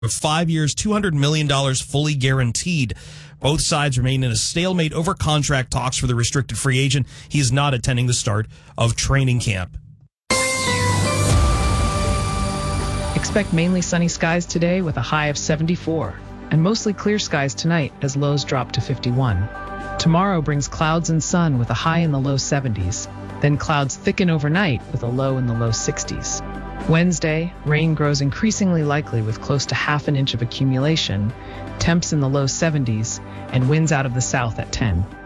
5 years, $200 million fully guaranteed. Both sides remain in a stalemate over contract talks for the restricted free agent. He is not attending the start of training camp. Expect mainly sunny skies today with a high of 74, and mostly clear skies tonight as lows drop to 51. Tomorrow brings clouds and sun with a high in the low 70s. Then clouds thicken overnight with a low in the low 60s. Wednesday, rain grows increasingly likely with close to half an inch of accumulation, temps in the low 70s, and winds out of the south at 10.